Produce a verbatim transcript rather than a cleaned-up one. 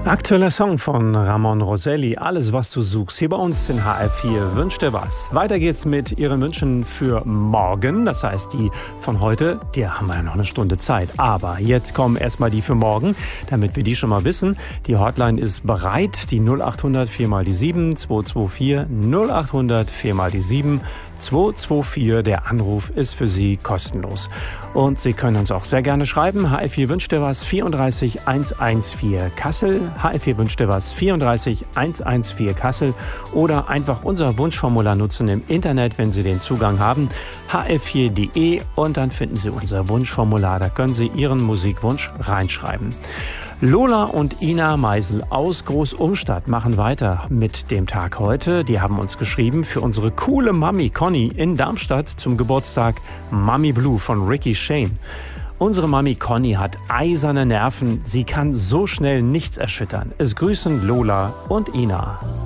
Aktueller Song von Ramon Roselli, Alles, was du suchst, hier bei uns in H R vier. Wünsch dir was. Weiter geht's mit Ihren Wünschen für morgen. Das heißt, die von heute, die haben wir ja noch eine Stunde Zeit. Aber jetzt kommen erstmal die für morgen, damit wir die schon mal wissen. Die Hotline ist bereit, die null achthundert vier mal die sieben, zwei zwei vier, null achthundert vier mal die sieben, zwei zwei vier. Der Anruf ist für Sie kostenlos. Und Sie können uns auch sehr gerne schreiben. H R vier wünscht dir was, vierunddreißig hundertvierzehn Kassel. H R vier wünscht dir was, vierunddreißig hundertvierzehn Kassel. Oder einfach unser Wunschformular nutzen im Internet, wenn Sie den Zugang haben. h r vier punkt de und dann finden Sie unser Wunschformular. Da können Sie Ihren Musikwunsch reinschreiben. Lola und Ina Meisel aus Großumstadt machen weiter mit dem Tag heute. Die haben uns geschrieben für unsere coole Mami Conny in Darmstadt zum Geburtstag Mami Blue von Ricky Shane. Unsere Mami Conny hat eiserne Nerven. Sie kann so schnell nichts erschüttern. Es grüßen Lola und Ina.